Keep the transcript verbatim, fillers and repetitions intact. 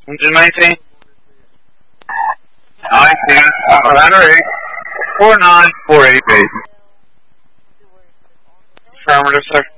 Engine maintain. nineteen, ladder eight, four nine, four eight, baby. Affirmative, sir.